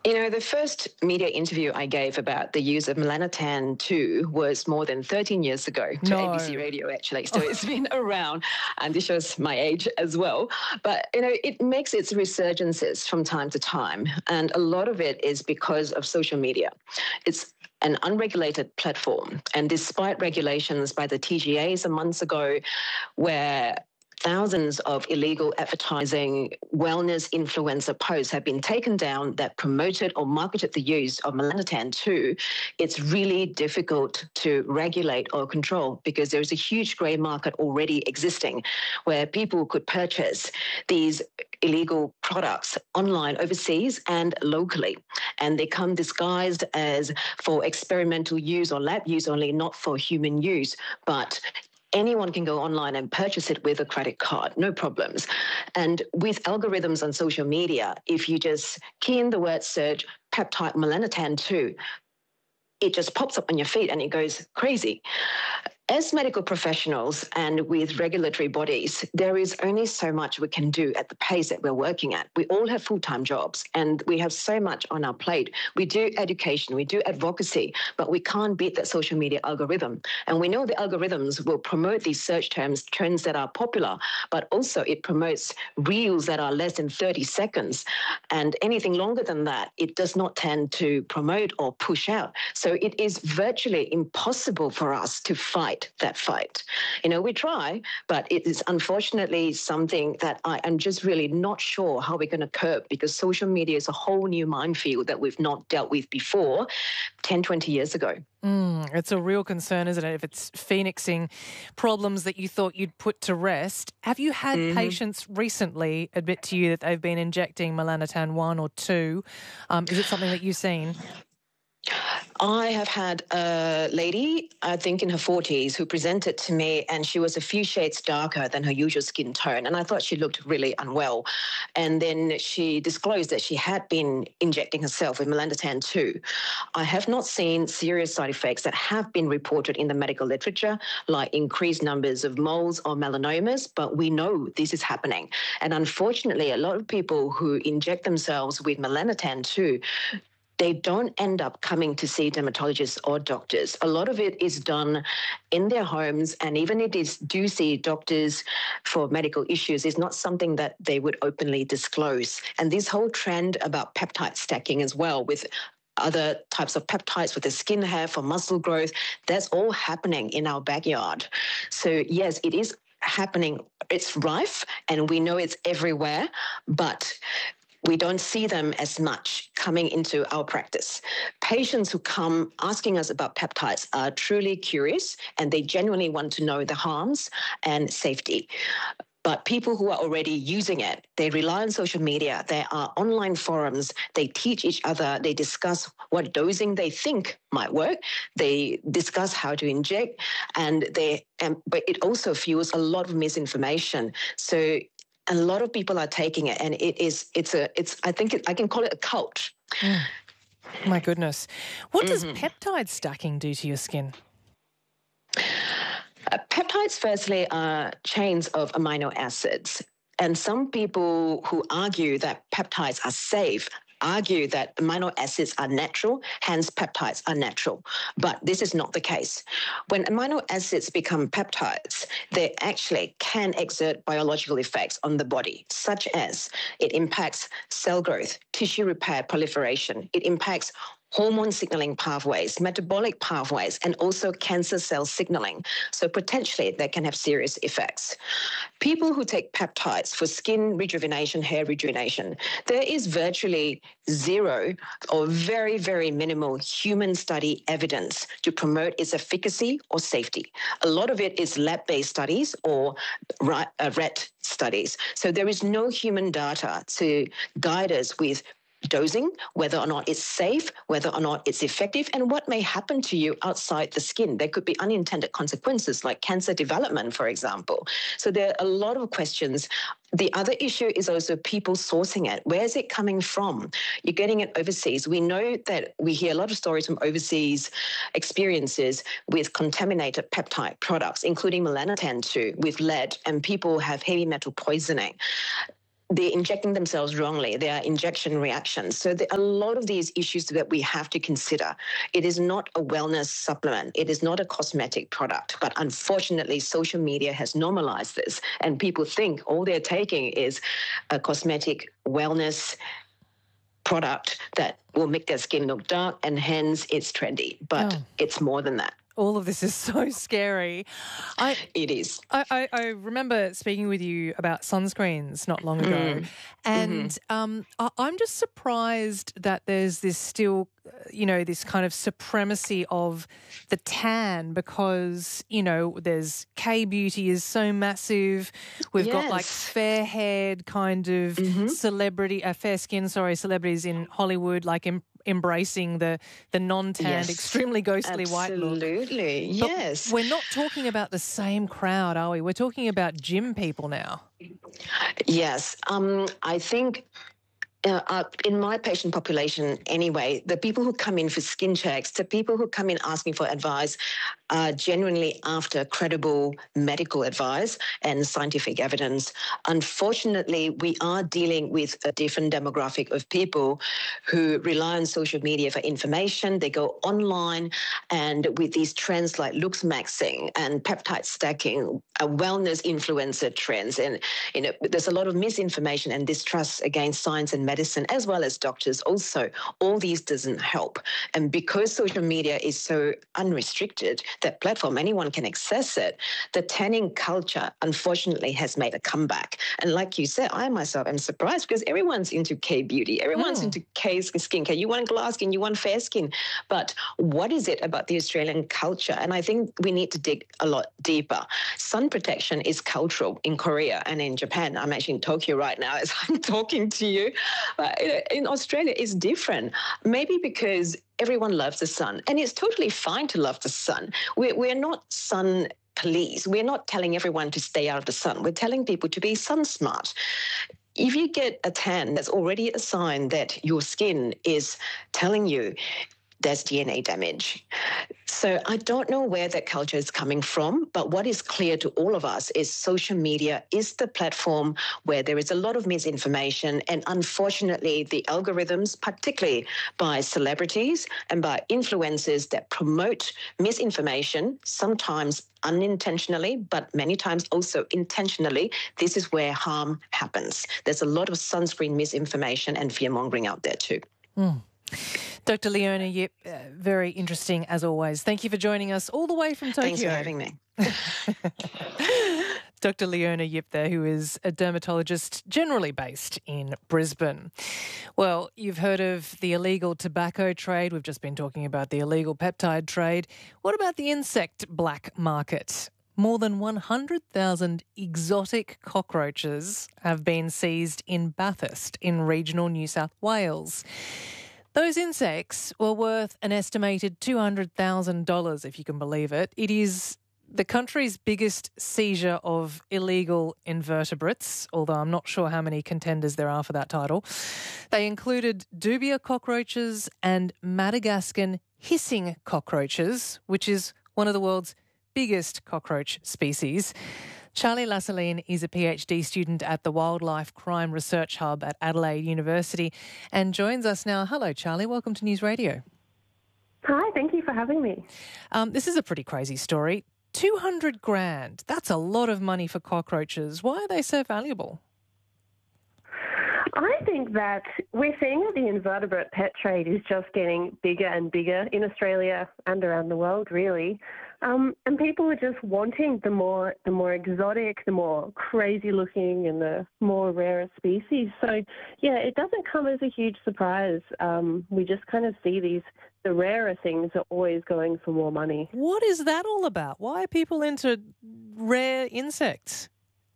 The first media interview I gave about the use of melanotan 2 was more than 13 years ago to ABC Radio, actually. So it's been around, and this shows my age as well. But, it makes its resurgences from time to time, and a lot of it is because of social media. It's an unregulated platform, and despite regulations by the TGA some months ago, where thousands of illegal advertising wellness influencer posts have been taken down that promoted or marketed the use of melanotan 2, it's really difficult to regulate or control because there's a huge grey market already existing where people could purchase these illegal products online, overseas and locally. And they come disguised as for experimental use or lab use only, not for human use. But anyone can go online and purchase it with a credit card, no problems. And with algorithms on social media, if you just key in the word search peptide melanotan 2, it just pops up on your feed and it goes crazy. As medical professionals and with regulatory bodies, there is only so much we can do at the pace that we're working at. We all have full-time jobs and we have so much on our plate. We do education, we do advocacy, but we can't beat that social media algorithm. And we know the algorithms will promote these search terms, trends that are popular, but also it promotes reels that are less than 30 seconds. And anything longer than that, it does not tend to promote or push out. So it is virtually impossible for us to fight that fight. We try, but it is unfortunately something that I am just really not sure how we're going to curb because social media is a whole new minefield that we've not dealt with before 10, 20 years ago. It's a real concern, isn't it, if it's phoenixing problems that you thought you'd put to rest. Have you had patients recently admit to you that they've been injecting melanotan 1 or 2? Is it something that you've seen? I have had a lady, I think in her 40s, who presented to me and she was a few shades darker than her usual skin tone. And I thought she looked really unwell. And then she disclosed that she had been injecting herself with melanotan 2. I have not seen serious side effects that have been reported in the medical literature, like increased numbers of moles or melanomas, but we know this is happening. And unfortunately, a lot of people who inject themselves with melanotan 2, they don't end up coming to see dermatologists or doctors. A lot of it is done in their homes, and even if they do see doctors for medical issues, it's not something that they would openly disclose. And this whole trend about peptide stacking as well with other types of peptides for the skin hair, for muscle growth, that's all happening in our backyard. So yes, it is happening. It's rife, and we know it's everywhere, but we don't see them as much coming into our practice. Patients who come asking us about peptides are truly curious and they genuinely want to know the harms and safety. But people who are already using it, they rely on social media. There are online forums. They teach each other. They discuss what dosing they think might work. They discuss how to inject, but it also fuels a lot of misinformation. So a lot of people are taking it, and I can call it a cult. My goodness. What does peptide stacking do to your skin? Peptides, firstly, are chains of amino acids. And some people who argue that peptides are safe argue that amino acids are natural, hence peptides are natural. But this is not the case. When amino acids become peptides, they actually can exert biological effects on the body, such as it impacts cell growth, tissue repair, proliferation. It impacts hormone signaling pathways, metabolic pathways, and also cancer cell signaling. So potentially they can have serious effects. People who take peptides for skin rejuvenation, hair rejuvenation, there is virtually zero or very, very minimal human study evidence to promote its efficacy or safety. A lot of it is lab-based studies or rat studies. So there is no human data to guide us with dosing, whether or not it's safe, whether or not it's effective, and what may happen to you outside the skin. There could be unintended consequences like cancer development, for example. So there are a lot of questions. The other issue is also people sourcing it. Where is it coming from? You're getting it overseas. We know that we hear a lot of stories from overseas experiences with contaminated peptide products, including melanotan 2 with lead, and people have heavy metal poisoning. they're injecting themselves wrongly. They are injection reactions. So there are a lot of these issues that we have to consider. It is not a wellness supplement. It is not a cosmetic product. But unfortunately, social media has normalized this, and people think all they're taking is a cosmetic wellness product that will make their skin look dark, and hence it's trendy. But it's more than that. All of this is so scary. It is. I remember speaking with you about sunscreens not long ago, and I'm just surprised that there's this still, this kind of supremacy of the tan because, there's K-beauty is so massive. We've got like fair-haired kind of fair-skinned celebrities in Hollywood, like embracing the non-tanned, extremely ghostly white look. Absolutely, yes. But we're not talking about the same crowd, are we? We're talking about gym people now. Yes. I think in my patient population anyway, the people who come in for skin checks, the people who come in asking for advice are genuinely after credible medical advice and scientific evidence. Unfortunately, we are dealing with a different demographic of people who rely on social media for information. They go online, and with these trends like looks maxing and peptide stacking, wellness influencer trends, and there's a lot of misinformation and distrust against science and medicine, as well as doctors also. All these doesn't help. And because social media is so unrestricted, that platform, anyone can access it, the tanning culture, unfortunately, has made a comeback. And like you said, I myself am surprised because everyone's into K-beauty. Everyone's into K-skincare. You want glass skin, you want fair skin. But what is it about the Australian culture? And I think we need to dig a lot deeper. Sun protection is cultural in Korea and in Japan. I'm actually in Tokyo right now as I'm talking to you. But in Australia, it's different. Maybe because everyone loves the sun, and it's totally fine to love the sun. We're not sun police. We're not telling everyone to stay out of the sun. We're telling people to be sun smart. If you get a tan, that's already a sign that your skin is telling you there's DNA damage. So I don't know where that culture is coming from, but what is clear to all of us is social media is the platform where there is a lot of misinformation, and unfortunately the algorithms, particularly by celebrities and by influencers that promote misinformation, sometimes unintentionally, but many times also intentionally, this is where harm happens. There's a lot of sunscreen misinformation and fear-mongering out there too. Dr. Leona Yip, very interesting as always. Thank you for joining us all the way from Tokyo. Thanks for having me. Dr. Leona Yip there, who is a dermatologist generally based in Brisbane. Well, you've heard of the illegal tobacco trade. We've just been talking about the illegal peptide trade. What about the insect black market? More than 100,000 exotic cockroaches have been seized in Bathurst in regional New South Wales. Those insects were worth an estimated $200,000, if you can believe it. It is the country's biggest seizure of illegal invertebrates, although I'm not sure how many contenders there are for that title. They included dubia cockroaches and Madagascan hissing cockroaches, which is one of the world's biggest cockroach species. Charlie Lassaline is a PhD student at the Wildlife Crime Research Hub at Adelaide University and joins us now. Hello, Charlie. Welcome to News Radio. Hi, thank you for having me. This is a pretty crazy story. $200,000. That's a lot of money for cockroaches. Why are they so valuable? I think that we're seeing that the invertebrate pet trade is just getting bigger and bigger in Australia and around the world, really. And people are just wanting the more exotic, the more crazy looking and the more rarer species. So, yeah, it doesn't come as a huge surprise. We just kind of see the rarer things are always going for more money. What is that all about? Why are people into rare insects?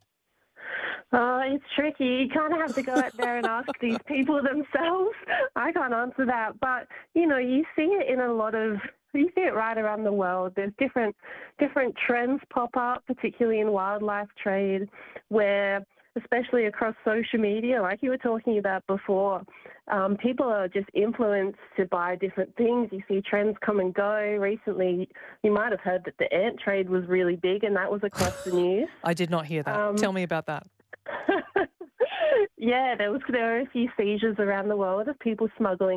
It's tricky. You kind of have to go out there and ask these people themselves. I can't answer that. But, you see it in you see it right around the world. There's different trends pop up, particularly in wildlife trade, where, especially across social media, like you were talking about before, people are just influenced to buy different things. You see trends come and go. Recently, you might have heard that the ant trade was really big, and that was across the news. I did not hear that. Tell me about that. Yeah, there were a few seizures around the world of people smuggling